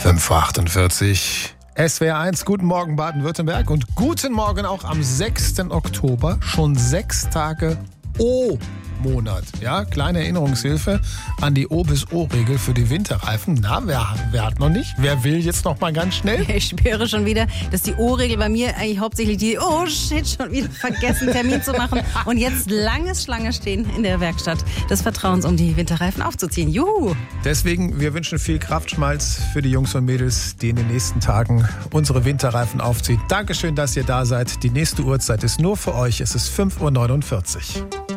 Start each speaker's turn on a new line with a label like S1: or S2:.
S1: 5:48 Uhr. SWR 1, guten Morgen Baden-Württemberg und guten Morgen auch am 6. Oktober, schon 6 Tage O-Monat. Ja, kleine Erinnerungshilfe an die O bis O-Regel für die Winterreifen. Na, wer hat noch nicht? Wer will jetzt noch mal ganz schnell?
S2: Ich spüre schon wieder, dass die O-Regel bei mir eigentlich hauptsächlich schon wieder vergessen, Termin zu machen und jetzt langes Schlange stehen in der Werkstatt des Vertrauens, um die Winterreifen aufzuziehen. Juhu!
S1: Deswegen, wir wünschen viel Kraftschmalz für die Jungs und Mädels, die in den nächsten Tagen unsere Winterreifen aufziehen. Dankeschön, dass ihr da seid. Die nächste Uhrzeit ist nur für euch. Es ist 5:49 Uhr.